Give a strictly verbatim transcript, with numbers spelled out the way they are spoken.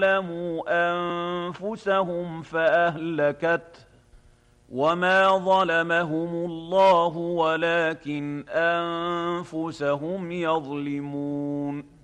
ظلموا أنفسهم فأهلكته وما ظلمهم الله ولكن أنفسهم يظلمون